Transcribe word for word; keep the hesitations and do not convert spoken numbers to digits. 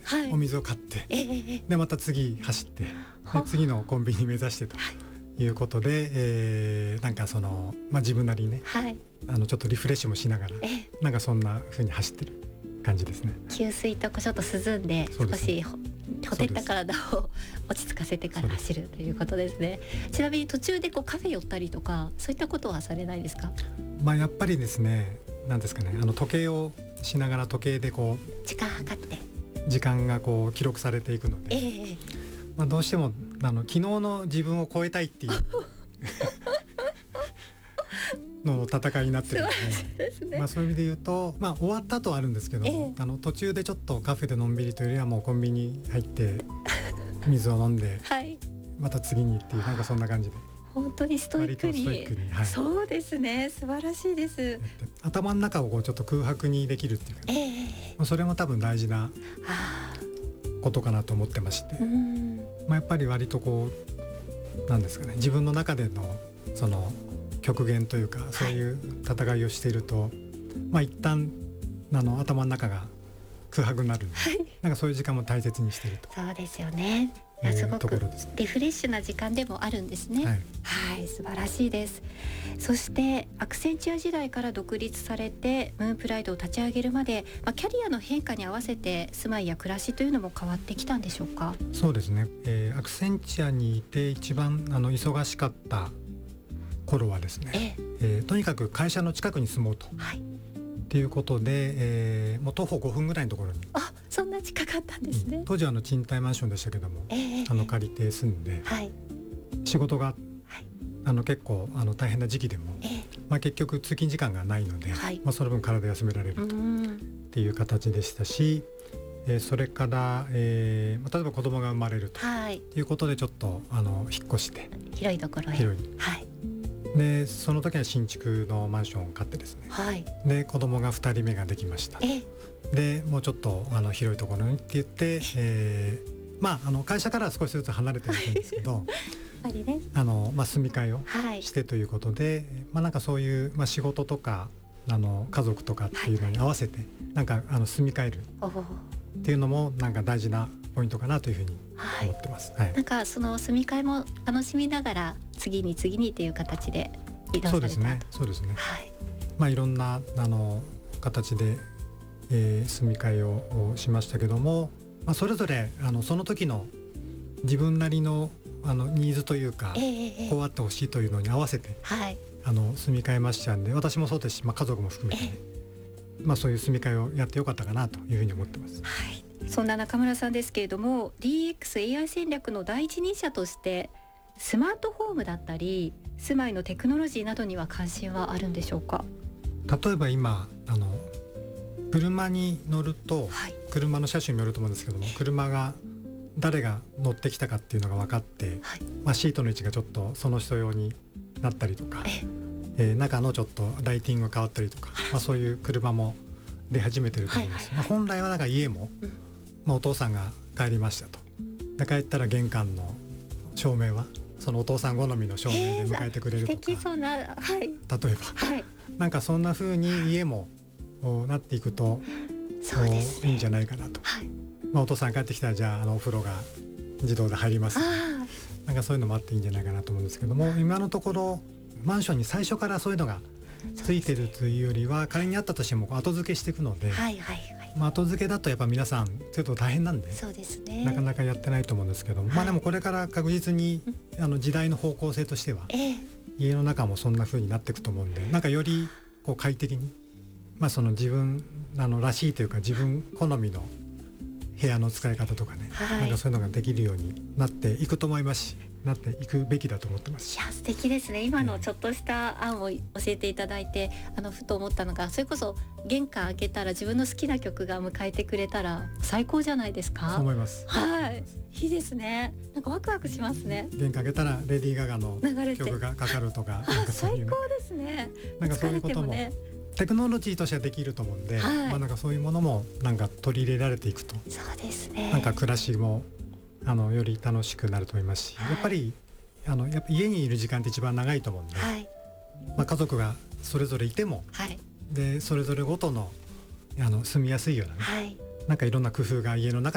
お水を買って、 ええ、 でまた次走って、で次のコンビニ目指してということで、えー、なんかその、まあ、自分なりにね、 はい、 あのちょっとリフレッシュもしながら、 ええ、 なんかそんな風に走ってる感じですね。 給水とちょっと涼んで少しほてった体を落ち着かせてから走るということですね。ちなみに途中でこうカフェ寄ったりとかそういったことはされないですか？ まあ、やっぱりですね、なんですかね、あの時計をしながら時計でこう時間計って時間がこう記録されていくので、 ええ、 まあ、どうしてもあの昨日の自分を超えたいっていうの戦いになってるので、 ですね。 まあ、そういう意味で言うと、まあ、終わったとはあるんですけど、 ええ、 あの途中でちょっとカフェでのんびりというよりはもうコンビニ入って水を飲んではい、 また次にっていう、なんかそんな感じで本当にストイックに、 割とストイックに、はい、 そうですね、素晴らしいです。 頭の中をこうちょっと空白にできるっていうか、 えね、 え、 まあ、それも多分大事なあことかなと思ってまして、 ー、うん、 まあ、やっぱり割とこうなんですかね、自分の中でのその極限というか、そういう戦いをしていると、まあ一旦あの頭の中が空白になるので、 はい、 なんかそういう時間も大切にしているとそうですよね。 いうすごくところですね。 リフレッシュな時間でもあるんですね。 はい、 はい、素晴らしいです。そしてアクセンチュア時代から独立されてムーンプライドを立ち上げるまで、まあ、キャリアの変化に合わせて住まいや暮らしというのも変わってきたんでしょうか？ そうですね、えー、アクセンチュアにいて一番あの忙しかった頃はですね、 ええ、 えー、とにかく会社の近くに住もうと、 はい、 っていうことで、えー、もう徒歩ごふんぐらいのところに、 あ、そんな近かったんですね。 うん、当時はあの賃貸マンションでしたけども、 ええ、 あの借りて住んで、 はい、 仕事が、 はい、 あの結構あの大変な時期でも、 ええ、 まあ、結局通勤時間がないので、 はい、 まあ、その分体休められるとうん、 っていう形でしたし、えー、それから、えーまあ、例えば子供が生まれるとはい、 いうことでちょっとあの引っ越して広いところへ、 広い、 はい、 でその時は新築のマンションを買ってですね、 はい、 で子供がふたりめができました。 ええ、 でもうちょっとあの広いところにって言って、えーまあ、あの会社からは少しずつ離れていくんですけどやっぱりね、 あの、まあ、住み替えをはい、 してということで、まあ、なんかそういう、まあ、仕事とかあの家族とかっていうのに合わせて、なんかあの住み替えるおお、 っていうのもなんか大事なポイントかなというふうに思ってます。はい、 なんかその住み替えも楽しみながら次に次にという形で移動されたと。 そうですね、そうですね。 はい、 まあ、いろんなあの形で、えー、住み替えをしましたけども、まあ、それぞれあのその時の自分なりのあのニーズというか、 えーえー、 こうあってほしいというのに合わせて、 はい、 あの住み替えましたんで、私もそうですし、まあ、家族も含めて、ね、まあ、そういう住み替えをやってよかったかなというふうに思ってます。 はい、そんな中村さんですけれども ディーエックスエーアイ 戦略の第一人者としてスマートホームだったり住まいのテクノロジーなどには関心はあるんでしょうか？ 例えば今あの車に乗ると、 はい、 車の車種によると思うんですけども、車が誰が乗ってきたかっていうのが分かって、 はい、 まあ、シートの位置がちょっとその人用になったりとか、 ええー、中のちょっとライティングが変わったりとか、まあ、そういう車も出始めてると思うんです、はいはいはい、まあ、本来はなんか家も、うん、まあ、お父さんが帰りましたと、で帰ったら玄関の照明はそのお父さん好みの照明で迎えてくれるとか、 素敵そうな、はい、 例えば、はい、なんかそんな風に家もなっていくと、 そうですね、 いいんじゃないかなと、はい、まあ、お父さん帰ってきたらじゃあ、あのお風呂が自動で入ります、ね、なんかそういうのもあっていいんじゃないかなと思うんですけども、今のところマンションに最初からそういうのがついてるというよりは、仮にあったとしても後付けしていくので、はいはいはい、まあ、後付けだとやっぱ皆さんちょっと大変なんで、 そうですね、 なかなかやってないと思うんですけども、はい、まあ、でもこれから確実にあの時代の方向性としては、えー、家の中もそんな風になっていくと思うんで、なんかよりこう快適に、まあ、その自分あのらしいというか自分好みの部屋の使い方とかね、はい、なんかそういうのができるようになっていくと思いますし、なっていくべきだと思ってます。 いや、素敵ですね。今のちょっとした案を教えていただいて、えー、あのふと思ったのが、それこそ玄関開けたら自分の好きな曲が迎えてくれたら最高じゃないですか。 そう思います。 はい、いいですね。なんかワクワクしますね。 玄関開けたらレディー・ガガの曲がかかるとか、なんかそういう、 最高ですね。 なんかそういうこともテクノロジーとしてはできると思うんで、はい、まあ、なんかそういうものもなんか取り入れられていくと、 そうですね、 なんか暮らしもあのより楽しくなると思いますし、はい、やっぱりあのやっぱ家にいる時間って一番長いと思うんで、はい、まあ、家族がそれぞれいても、はい、でそれぞれごとの、あの住みやすいようなね、はい、なんかいろんな工夫が家の中